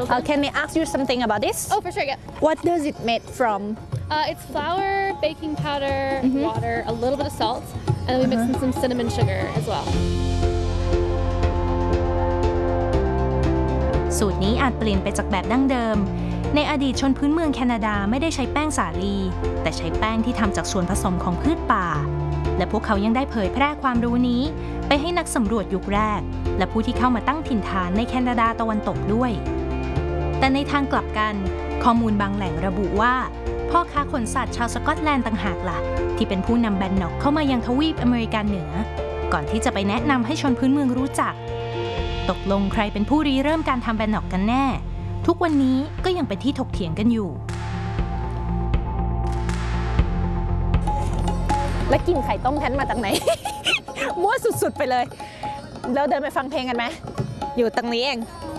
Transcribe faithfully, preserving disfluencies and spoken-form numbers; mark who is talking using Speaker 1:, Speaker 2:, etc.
Speaker 1: Uh, can I ask you something about this?
Speaker 2: Oh, for sure, yeah.
Speaker 1: What does it made from?
Speaker 2: Uh, it's flour, baking powder, water, a little bit of salt, and then we mix in some cinnamon sugar as well.
Speaker 3: สูตรนี้อาจเปลี่ยนไปจากแบบดั้งเดิมในอดีตชนพื้นเมืองแคนาดาไม่ได้ใช้แป้งสาลีแต่ใช้แป้งที่ทำจากส่วนผสมของพืชป่าและพวกเขายังได้เผยแพร่ความรู้นี้ไปให้นักสำรวจยุคแรกและผู้ที่เข้ามาตั้งถิ่นฐานในแคนาดาตะวันตกด้วยแต่ในทางกลับกันข้อมูลบางแหล่งระบุว่าพ่อค้าขนสัตว์ชาวสกอตแลนด์ต่างหากล่ะที่เป็นผู้นำแบนน็อกเข้ามายังทวีปอเมริกันเหนือก่อนที่จะไปแนะนำให้ชนพื้นเมืองรู้จักตกลงใครเป็นผู้ริเริ่มการทำแบนน็อกกันแน่ทุกวันนี้ก็ยังเป็นที่ถกเถียงกันอยู่
Speaker 1: และกลิ่นไข่ต้มแทนมาจากไหน มั่วสุดๆไปเลยเราเดินไปฟังเพลงกันไหมอยู่ตรงนี้เอง